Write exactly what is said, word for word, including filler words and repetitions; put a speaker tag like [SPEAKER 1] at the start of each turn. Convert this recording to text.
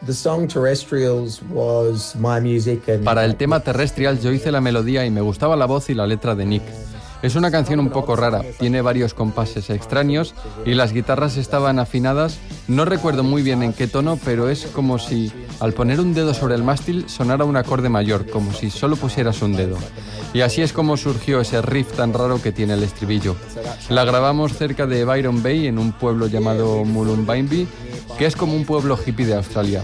[SPEAKER 1] Para el tema Terrestrials yo hice la melodía y me gustaba la voz y la letra de Nick. Es una canción un poco rara, tiene varios compases extraños y las guitarras estaban afinadas, no recuerdo muy bien en qué tono, pero es como si al poner un dedo sobre el mástil sonara un acorde mayor, como si solo pusieras un dedo. Y así es como surgió ese riff tan raro que tiene el estribillo. La grabamos cerca de Byron Bay, en un pueblo llamado Mullumbimby, que es como un pueblo hippie de Australia.